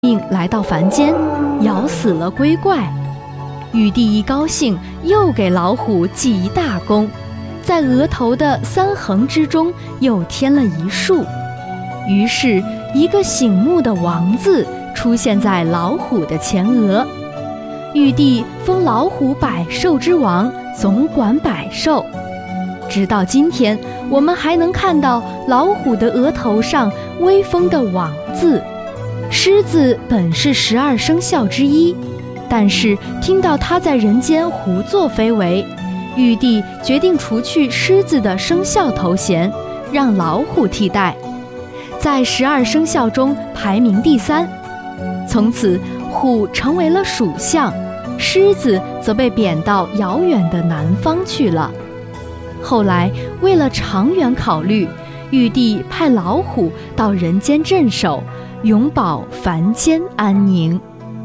命来到凡间，咬死了龟怪。玉帝一高兴，又给老虎记一大功，在额头的3横之中又添了一竖。于是，一个醒目的王字出现在老虎的前额。玉帝封老虎百兽之王，总管百兽。直到今天，我们还能看到老虎的额头上威风的王字。狮子本是12生肖之一，但是听到它在人间胡作非为，玉帝决定除去狮子的生肖头衔，让老虎替代，在12生肖中排名第3。从此，虎成为了属相，狮子则被贬到遥远的南方去了。后来，为了长远考虑，玉帝派老虎到人间镇守，永保凡间安宁。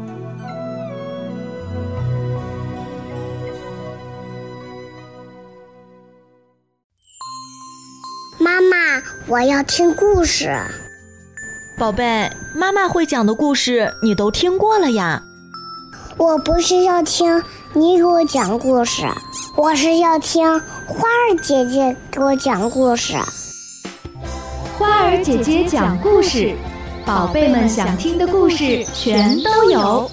妈妈，我要听故事。 宝贝，妈妈会讲的故事你都听过了呀。 我不是要听你给我讲故事，我是要听花儿姐姐给我讲故事。 花儿姐姐讲故事，宝贝们想听的故事全都有。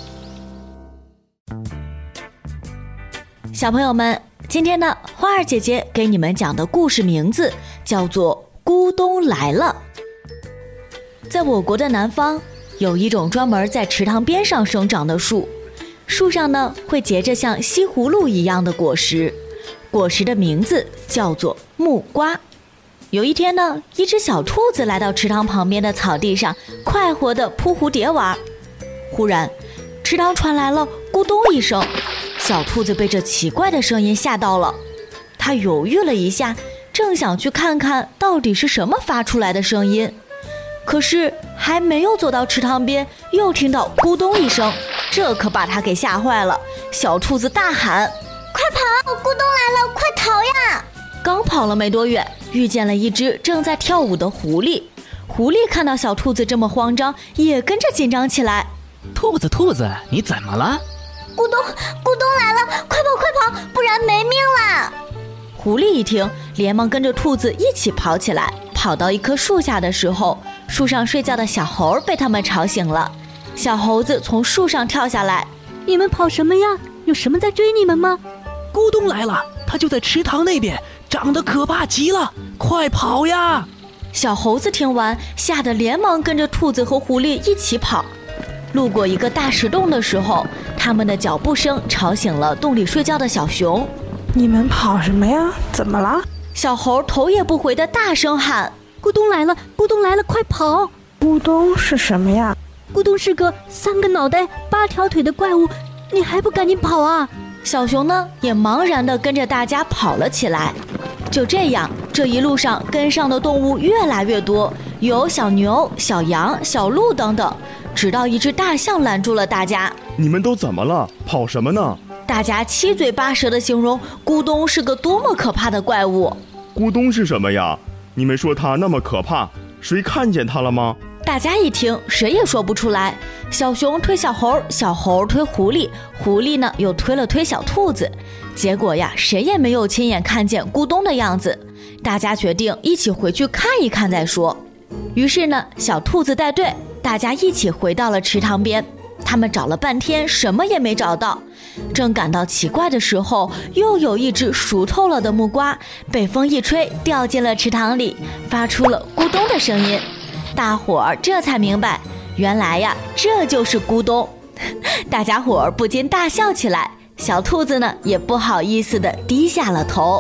小朋友们，今天呢，花儿姐姐给你们讲的故事名字叫做《咕咚来了》。在我国的南方，有一种专门在池塘边上生长的树，树上呢会结着像西葫芦一样的果实，果实的名字叫做木瓜。有一天呢，一只小兔子来到池塘旁边的草地上，快活地扑蝴蝶玩。忽然，池塘传来了咕咚一声，小兔子被这奇怪的声音吓到了。它犹豫了一下，正想去看看到底是什么发出来的声音，可是还没有走到池塘边，又听到咕咚一声，这可把它给吓坏了。小兔子大喊： 快跑，咕咚来了，快逃呀！ 刚跑了没多远，遇见了一只正在跳舞的狐狸。狐狸看到小兔子这么慌张，也跟着紧张起来。 兔子，你怎么了？ 咕咚来了，快跑，不然没命了！ 狐狸一听，连忙跟着兔子一起跑起来。跑到一棵树下的时候，树上睡觉的小猴被他们吵醒了。小猴子从树上跳下来： 你们跑什么呀？有什么在追你们吗？ 咕咚来了，它就在池塘那边，长得可怕极了，快跑呀！ 小猴子听完，吓得连忙跟着兔子和狐狸一起跑。路过一个大石洞的时候，他们的脚步声吵醒了洞里睡觉的小熊。 你们跑什么呀？怎么了？ 小猴头也不回地大声喊： 咕咚来了，快跑！ 咕咚是什么呀？ 咕咚是个3个脑袋8条腿的怪物，你还不赶紧跑啊！ 小熊呢也茫然地跟着大家跑了起来。就这样，这一路上跟上的动物越来越多，有小牛、小羊、小鹿等等，直到一只大象拦住了大家。 你们都怎么了？跑什么呢？ 大家七嘴八舌地形容咕咚是个多么可怕的怪物。 咕咚是什么呀？你们说它那么可怕，谁看见它了吗？ 大家一听，谁也说不出来。小熊推小猴，小猴推狐狸，狐狸呢又推了推小兔子。结果呀，谁也没有亲眼看见咕咚的样子。大家决定一起回去看一看再说。于是呢，小兔子带队，大家一起回到了池塘边。他们找了半天，什么也没找到。正感到奇怪的时候，又有一只熟透了的木瓜被风一吹，掉进了池塘里，发出了咕咚的声音。大伙儿这才明白，原来呀，这就是咕咚。大家伙儿不禁大笑起来，小兔子呢也不好意思地低下了头。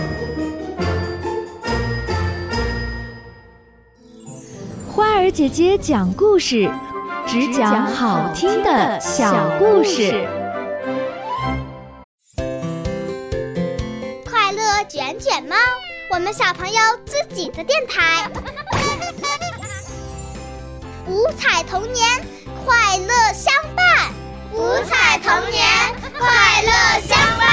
花儿姐姐讲故事，只讲好听的小故事。 快乐卷卷猫，我们小朋友自己的电台。五彩童年，快乐相伴。五彩童年，快乐相伴。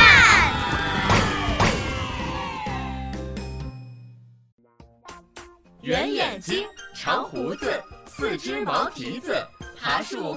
圆眼睛，长胡子，4只毛蹄子，爬树